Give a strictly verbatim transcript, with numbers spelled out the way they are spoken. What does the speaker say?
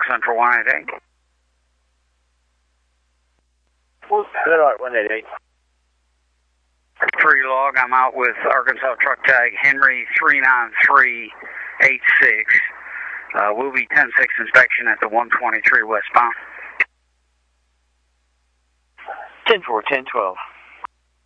Central one eighty-eight. Good, one eighty-eight. Free log, I'm out with Arkansas truck tag Henry three nine three eight six. Uh, we'll be ten six inspection at the one twenty-three westbound. ten four, ten twelve.